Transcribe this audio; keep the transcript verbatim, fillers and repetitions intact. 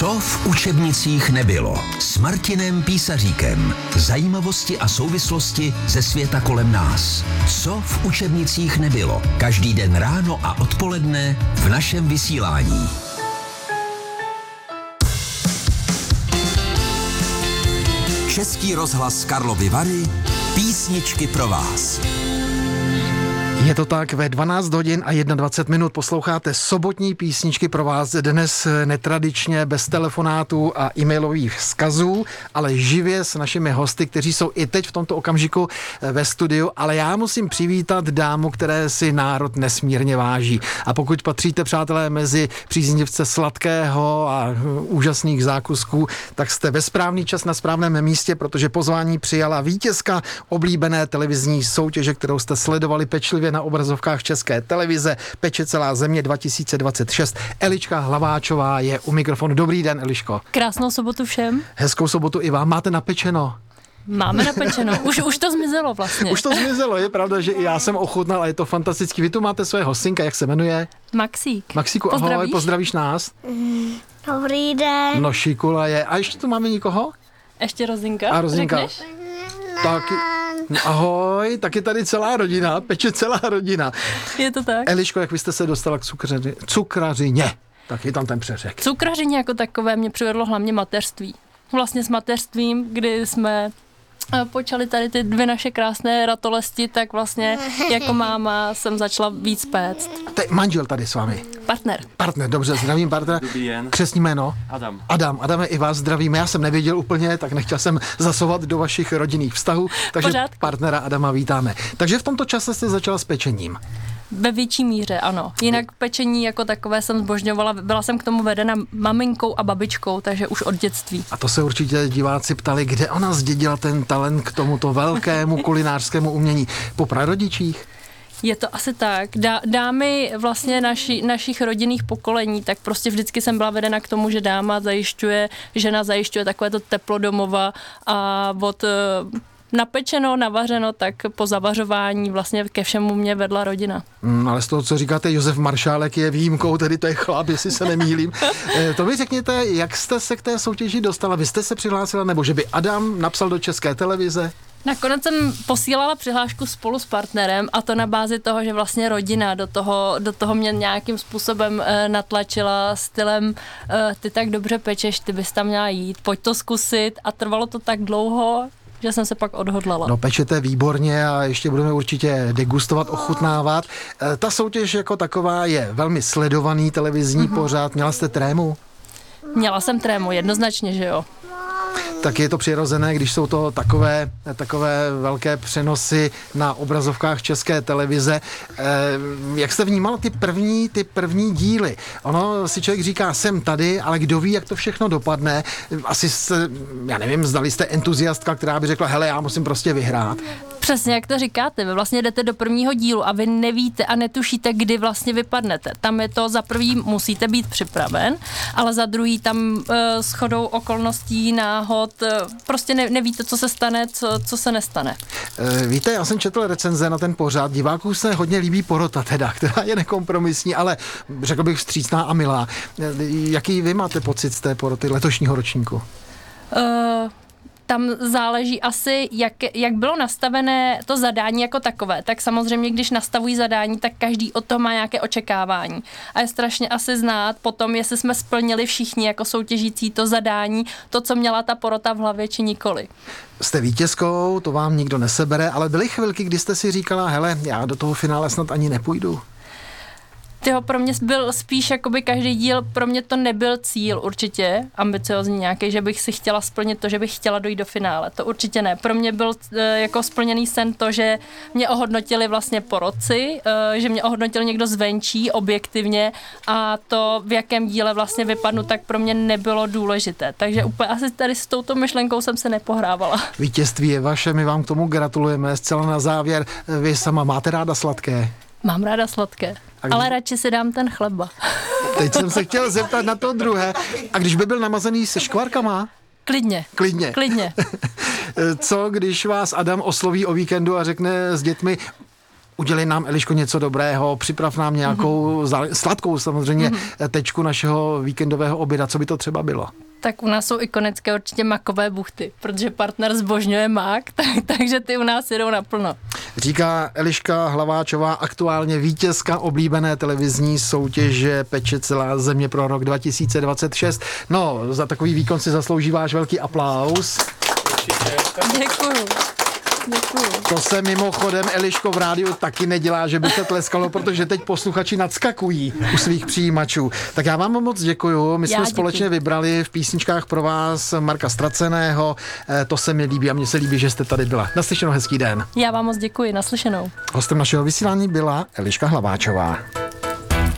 Co v učebnicích nebylo? S Martinem Písaříkem. Zajímavosti a souvislosti ze světa kolem nás. Co v učebnicích nebylo? Každý den ráno a odpoledne v našem vysílání. Český rozhlas Karlovy Vary. Písničky pro vás. Je to tak, ve dvanáct hodin a dvacet jedna minut posloucháte sobotní písničky pro vás, dnes netradičně, bez telefonátů a e-mailových vzkazů, ale živě s našimi hosty, kteří jsou i teď v tomto okamžiku ve studiu, ale já musím přivítat dámu, které si národ nesmírně váží. A pokud patříte, přátelé, mezi příznivce sladkého a úžasných zákusků, tak jste ve správný čas na správném místě, protože pozvání přijala vítězka oblíbené televizní soutěže, kterou jste sledovali pečlivě na obrazovkách České televize, Peče celá země dva tisíce dvacet šest. Eliška Hlaváčová je u mikrofonu. Dobrý den, Eliško. Krásnou sobotu všem. Hezkou sobotu i vám. Máte napečeno? Máme napečeno. Už, už to zmizelo vlastně. Už to zmizelo, je pravda, že i já jsem ochutnal a je to fantastický. Vy tu máte svého synka, jak se jmenuje? Maxík. Maxíku, ahoj, Pozdravíš? Pozdravíš nás? Mm, dobrý den. No šikula je. A ještě tu máme někoho? Ještě Rozinka. A Rozinka. Řekneš? Taky. No, ahoj, taky tady celá rodina, Peče celá rodina. Je to tak. Eliško, jak vy jste se dostala k cukraři, cukrařině? Tak je tam ten přeřek. Cukrařině jako takové mě přivedlo hlavně mateřství. Vlastně s mateřstvím, kdy jsme počali tady ty dvě naše krásné ratolesti, tak vlastně jako máma jsem začala víc péct. Te, manžel tady s vámi. Partner. Partner, dobře, zdravím partnera. Dobrý den. Křestní jméno? Adam. Adam, Adame, i vás zdravíme. Já jsem nevěděl úplně, tak nechtěl jsem zasovat do vašich rodinných vztahů, takže Pořádku. Partnera Adama vítáme. Takže v tomto čase jste začala s pečením. Ve větší míře, ano. Jinak pečení jako takové jsem zbožňovala, byla jsem k tomu vedena maminkou a babičkou, takže už od dětství. A to se určitě diváci ptali, kde ona zdědila ten talent k tomuto velkému kulinářskému umění. Po prarodičích? Je to asi tak. Dá, dámy vlastně naši, našich rodinných pokolení, tak prostě vždycky jsem byla vedena k tomu, že dáma zajišťuje, žena zajišťuje takové to teplo domova a od napečeno, navařeno, tak po zavařování vlastně ke všemu mě vedla rodina. Mm, ale z toho, co říkáte, Josef Maršálek je výjimkou, tedy to je chlap, jestli se nemýlím. e, to mi řekněte, jak jste se k té soutěži dostala? Vy jste se přihlásila, nebo že by Adam napsal do České televize? Nakonec jsem posílala přihlášku spolu s partnerem a to na bázi toho, že vlastně rodina do toho, do toho mě nějakým způsobem e, natlačila stylem e, ty tak dobře pečeš, ty bys tam měla jít, pojď to zkusit a trvalo to tak dlouho, že jsem se pak odhodlala. No pečete výborně a ještě budeme určitě degustovat, ochutnávat. E, ta soutěž jako taková je velmi sledovaný televizní mm-hmm. pořad. Měla jste trému? Měla jsem trému, jednoznačně, že jo. Tak je to přirozené, když jsou to takové, takové velké přenosy na obrazovkách České televize. Eh, jak jste vnímal ty první, ty první díly? Ono si člověk říká, jsem tady, ale kdo ví, jak to všechno dopadne. Asi jste, já nevím, zdali jste entuziastka, která by řekla, hele, já musím prostě vyhrát. Přesně, jak to říkáte, vy vlastně jdete do prvního dílu a vy nevíte a netušíte, kdy vlastně vypadnete. Tam je to za prvý musíte být připraven, ale za druhý tam e, shodou okolností, náhod, e, prostě ne, nevíte, co se stane, co, co se nestane. E, víte, já jsem četl recenze na ten pořad, diváků se hodně líbí porota teda, která je nekompromisní, ale řekl bych vstřícná a milá. E, jaký vy máte pocit z té poroty letošního ročníku? Uh... Tam záleží asi, jak, jak bylo nastavené to zadání jako takové. Tak samozřejmě, když nastavují zadání, tak každý od toho má nějaké očekávání. A je strašně asi znát potom, jestli jsme splnili všichni jako soutěžící to zadání, to, co měla ta porota v hlavě, či nikoli. Jste vítězkou, to vám nikdo nesebere, ale byly chvilky, kdy jste si říkala, hele, já do toho finále snad ani nepůjdu. Tyho pro mě byl spíš jakoby každý díl, pro mě to nebyl cíl určitě, ambiciozní nějaký, že bych si chtěla splnit to, že bych chtěla dojít do finále. To určitě ne. Pro mě byl e, jako splněný sen to, že mě ohodnotili vlastně porotci, e, že mě ohodnotil někdo zvenčí objektivně a to, v jakém díle vlastně vypadnu, tak pro mě nebylo důležité. Takže úplně asi tady s touto myšlenkou jsem se nepohrávala. Vítězství je vaše, my vám k tomu gratulujeme. Zcela na závěr, vy sama máte ráda sladké? Mám ráda sladké, ale radši si dám ten chleba. Teď jsem se chtěl zeptat na to druhé. A když by byl namazaný se škvárkama? Klidně. Klidně. Klidně. Co, když vás Adam osloví o víkendu a řekne s dětmi, Udělej nám, Eliško, něco dobrého, připrav nám nějakou mm-hmm. sladkou samozřejmě mm-hmm. tečku našeho víkendového oběda. Co by to třeba bylo? Tak u nás jsou ikonické určitě makové buchty, protože partner zbožňuje mák, tak, takže ty u nás jedou naplno. Říká Eliška Hlaváčová, aktuálně vítězka oblíbené televizní soutěže Peče celá země pro rok dva tisíce dvacet šest. No, za takový výkon si zaslouží váš velký aplaus. Děkuju. Děkuju. To se mimochodem, Eliško, v rádiu taky nedělá, že by se tleskalo, protože teď posluchači nadskakují u svých přijímačů. Tak já vám moc děkuju. My já jsme děkuji. společně vybrali v písničkách pro vás Marka Ztraceného. To se mi líbí a mně se líbí, že jste tady byla. Naslyšenou, hezký den. Já vám moc děkuji, naslyšenou. Hostem našeho vysílání byla Eliška Hlaváčová.